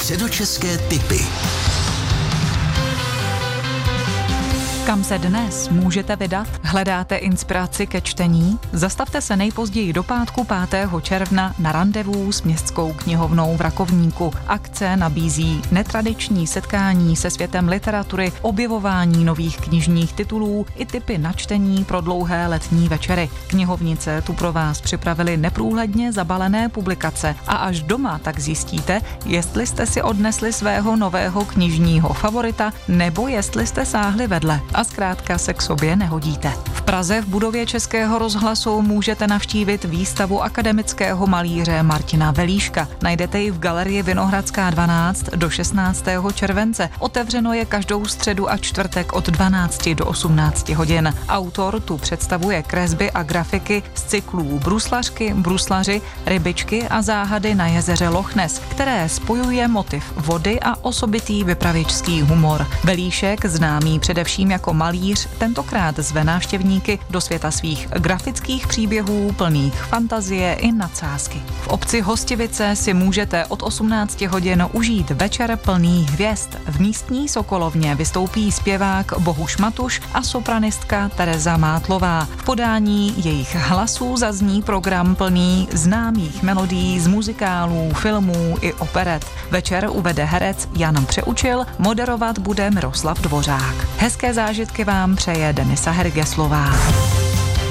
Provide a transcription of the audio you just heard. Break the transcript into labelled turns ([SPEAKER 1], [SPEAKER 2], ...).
[SPEAKER 1] Středočeské tipy.
[SPEAKER 2] Kam se dnes můžete vydat? Hledáte inspiraci ke čtení? Zastavte se nejpozději do pátku 5. června na randevu s Městskou knihovnou v Rakovníku. Akce nabízí netradiční setkání se světem literatury, objevování nových knižních titulů i tipy na čtení pro dlouhé letní večery. Knihovnice tu pro vás připravili neprůhledně zabalené publikace a až doma tak zjistíte, jestli jste si odnesli svého nového knižního favorita nebo jestli jste sáhli vedle a zkrátka se k sobě nehodíte. V Praze v budově Českého rozhlasu můžete navštívit výstavu akademického malíře Martina Velíška. Najdete ji v galerii Vinohradská 12 do 16. července. Otevřeno je každou středu a čtvrtek od 12 do 18 hodin. Autor tu představuje kresby a grafiky z cyklů Bruslařky, bruslaři, rybičky a záhady na jezeře Loch Ness, které spojuje motiv vody a osobitý vypravěčský humor. Velíšek, známý především jako malíř, tentokrát zve návštěvníky do světa svých grafických příběhů plných fantazie i nadsázky. V obci Hostivice si můžete od 18 hodin užít večer plný hvězd. V místní Sokolovně vystoupí zpěvák Bohuš Matuš a sopranistka Tereza Mátlová. V podání jejich hlasů zazní program plný známých melodií z muzikálů, filmů i operet. Večer uvede herec Jan Přeučil, moderovat bude Miroslav Dvořák. Hezké zážitky vám přeje Denisa Hergeslová.